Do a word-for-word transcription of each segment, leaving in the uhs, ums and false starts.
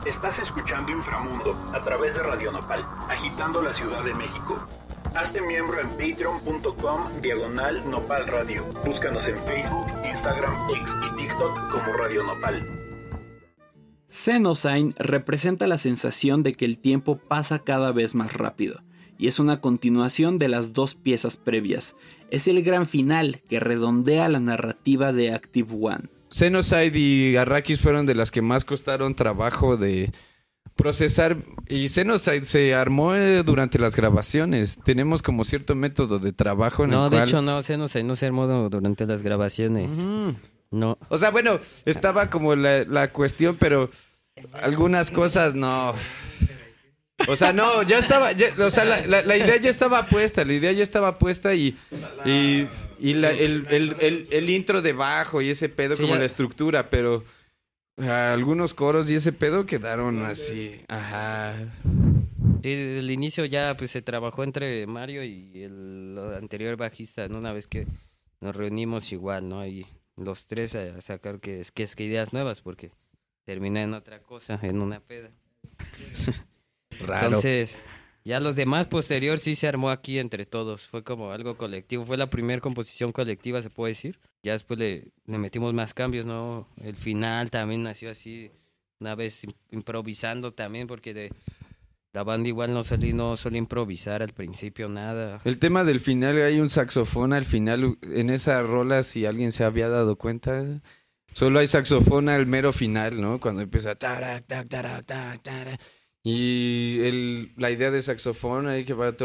Estás escuchando Inframundo a través de Radio Nopal, agitando la Ciudad de México. Hazte miembro en patreon.com diagonal Nopal Radio. Búscanos en Facebook, Instagram, X y TikTok como Radio Nopal. Xenosign representa la sensación de que el tiempo pasa cada vez más rápido, y es una continuación de las dos piezas previas. Es el gran final que redondea la narrativa de Active One. Xenocide y Arrakis fueron de las que más costaron trabajo de procesar, y Xenocide se armó eh, durante las grabaciones. Tenemos como cierto método de trabajo en no, el cual... No, de hecho no, Xenocide no se armó durante las grabaciones. Uh-huh. No. O sea, bueno, estaba como la, la cuestión, pero algunas cosas no... O sea, no, ya estaba, ya, o sea, la, la, la idea ya estaba puesta, la idea ya estaba puesta y, y, y la, el, el, el, el intro de bajo y ese pedo, sí, como ya... la estructura, pero uh, algunos coros y ese pedo quedaron así, ajá. Sí, el inicio ya pues se trabajó entre Mario y el anterior bajista, ¿no? Una vez que nos reunimos igual, ¿no? Y los tres a sacar que es que es que ideas nuevas, porque terminé en otra cosa, en una peda. Raro. Entonces, ya los demás posterior sí se armó aquí entre todos. Fue como algo colectivo. Fue la primera composición colectiva, se puede decir. Ya después le, le metimos más cambios, ¿no? El final también nació así, una vez improvisando también, porque de la banda igual no solía, no solía improvisar al principio, nada. El tema del final, hay un saxofón al final. En esa rola, si alguien se había dado cuenta, solo hay saxofón al mero final, ¿no? Cuando empieza... Tara, tara, tara, tara, tara. Y el, la idea de saxofón ahí que va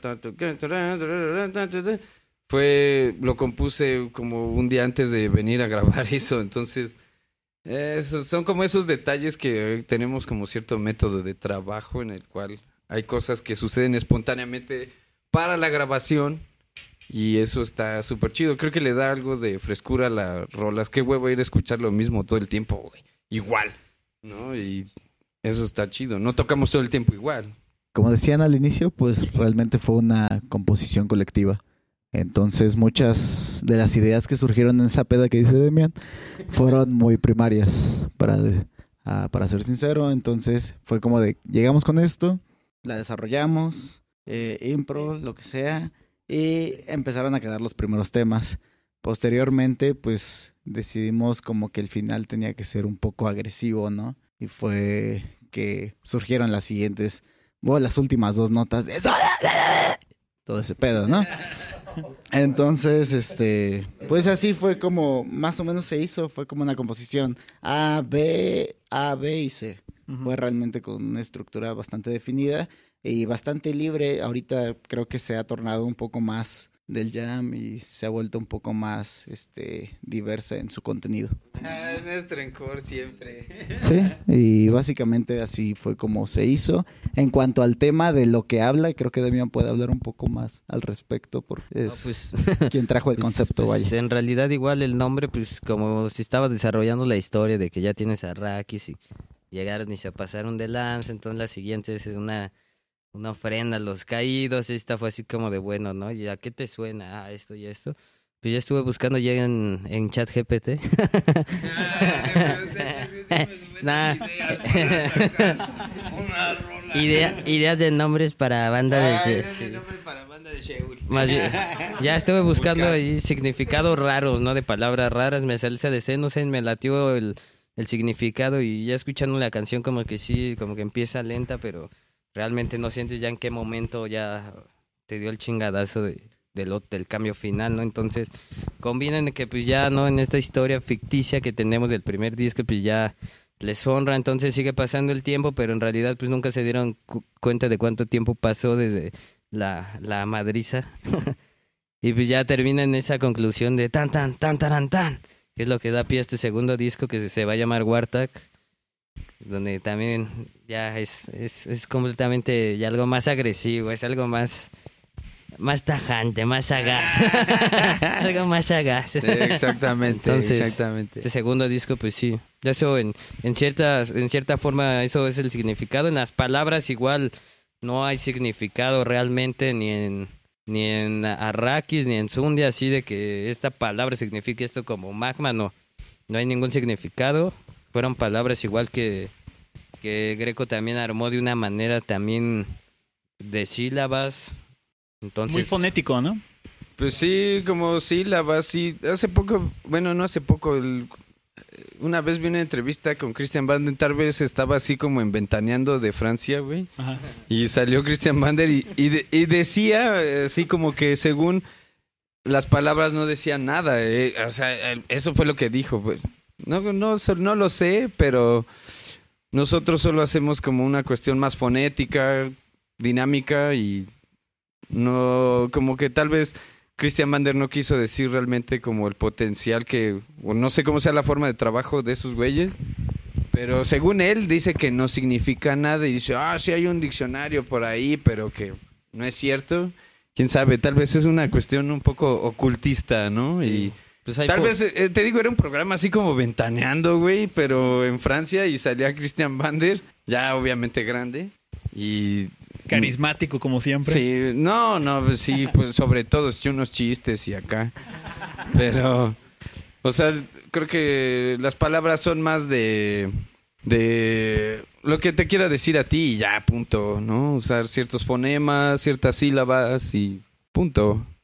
fue, lo compuse como un día antes de venir a grabar eso. Entonces esos son como esos detalles que tenemos como cierto método de trabajo en el cual hay cosas que suceden espontáneamente para la grabación y eso está súper chido. Creo que le da algo de frescura a las rolas. Qué huevo ir a escuchar lo mismo todo el tiempo, güey. Igual, ¿no? Y eso está chido. No tocamos todo el tiempo igual. Como decían al inicio, pues realmente fue una composición colectiva. Entonces muchas de las ideas que surgieron en esa peda que dice Demian fueron muy primarias, para, uh, para ser sincero. Entonces fue como de, llegamos con esto, la desarrollamos, eh, impro, lo que sea, y empezaron a quedar los primeros temas. Posteriormente, pues decidimos como que el final tenía que ser un poco agresivo, ¿no? Y fue que surgieron las siguientes, bueno, las últimas dos notas. Todo ese pedo, ¿no? Entonces, este, pues así fue como más o menos se hizo. Fue como una composición A, B, A, B y C. Uh-huh. Fue realmente con una estructura bastante definida y bastante libre. Ahorita creo que se ha tornado un poco más del jam y se ha vuelto un poco más este diversa en su contenido. Ah, nuestro encore siempre. Sí, y básicamente así fue como se hizo. En cuanto al tema de lo que habla, creo que Demian puede hablar un poco más al respecto, porque es no, pues, quien trajo el pues, concepto, pues, vaya. En realidad igual el nombre, pues como si estabas desarrollando la historia de que ya tienes a Arrakis y llegaron y se pasaron de lanza, entonces la siguiente es una... una ofrenda a los caídos. Esta fue así como de bueno, ¿no? ¿Y a qué te suena? Ah, esto y esto. Pues ya estuve buscando ya en, en ChatGPT. Nah. Idea, ideas de nombres para banda de... Ah, ideas de nombres para banda de Sheul. Más bien, ya estuve buscando ahí significados raros, ¿no? De palabras raras. Me salió esa de Xenocide, me latió el, el significado y ya escuchando la canción como que sí, como que empieza lenta, pero... realmente no sientes ya en qué momento ya te dio el chingadazo de, de lo, del cambio final, ¿no? Entonces, combinan que pues ya, ¿no? En esta historia ficticia que tenemos del primer disco, pues ya les honra, entonces sigue pasando el tiempo, pero en realidad pues nunca se dieron cu- cuenta de cuánto tiempo pasó desde la, la madriza. Y pues ya termina en esa conclusión de tan, tan, tan, tan, tan, que es lo que da pie a este segundo disco que se va a llamar Wartag, donde también ya es, es, es completamente ya algo más agresivo, es algo más, más tajante, más sagaz. Algo más sagaz. Sí, exactamente, entonces, exactamente. Este segundo disco, pues sí, eso en, en, ciertas, en cierta forma eso es el significado. En las palabras igual no hay significado realmente ni en, ni en Arrakis ni en Zundia, así de que esta palabra signifique esto como magma, no. No hay ningún significado. Fueron palabras igual que, que Greco también armó de una manera también de sílabas. Entonces, Muy fonético, ¿no? Pues sí, como sílabas, sí. Hace poco, bueno, no hace poco, el, una vez vi una entrevista con Christian Vander, tal vez estaba así como en Ventaneando de Francia, güey. Ajá. Y salió Christian Vander y, y, de, y decía eh, así como que según las palabras no decían nada. Eh, o sea, eh, eso fue lo que dijo. Pues. No, no, no lo sé, pero nosotros solo hacemos como una cuestión más fonética, dinámica y no, como que tal vez Christian Vander no quiso decir realmente como el potencial que, o no sé cómo sea la forma de trabajo de esos güeyes, pero según él dice que no significa nada y dice, ah, sí hay un diccionario por ahí, pero que no es cierto. Quién sabe, tal vez es una cuestión un poco ocultista, ¿no? Y pues hay tal fo- vez, eh, te digo, era un programa así como Ventaneando, güey, pero en Francia y salía Christian Vander, ya obviamente grande, y... Carismático, como siempre. Sí, no, no, pues sí, pues sobre todo echó unos chistes y acá. Pero, o sea, creo que las palabras son más de, de lo que te quiera decir a ti y ya, punto, ¿no? Usar ciertos fonemas, ciertas sílabas y punto.